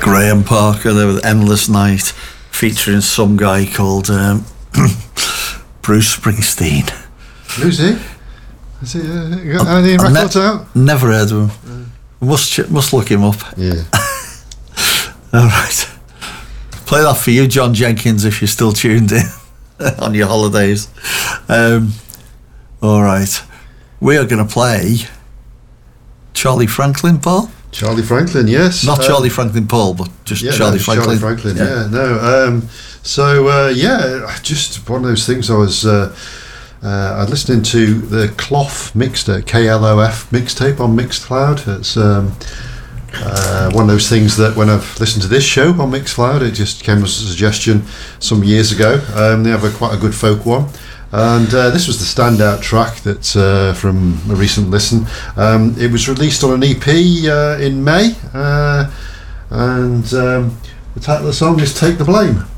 Graham Parker there with Endless Night, featuring some guy called Bruce Springsteen. Who's he? Has he got any records out? Never heard of him. Must look him up. Yeah. All right. Play that for you, John Jenkins, if you're still tuned in on your holidays. All right. We are going to play Charlie Franklin, Paul. Charlie Franklin, yes. Not Charlie Franklin Paul, but just Charlie Franklin. Charlie Franklin, just one of those things. I was listening to the Cloth mixtape, KLOF mixtape on Mixcloud. It's one of those things that when I've listened to this show on Mixcloud, it just came as a suggestion some years ago. They have quite a good folk one. And this was the standout track that's from a recent listen. It was released on an EP in May, and the title of the song is Take the Blame.